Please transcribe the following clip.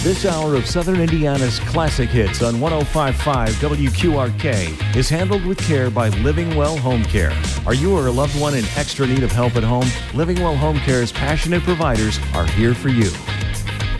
This hour of Southern Indiana's classic hits on 105.5 WQRK is handled with care by Living Well Home Care. Are you or a loved one in extra need of help at home? Living Well Home Care's passionate providers are here for you.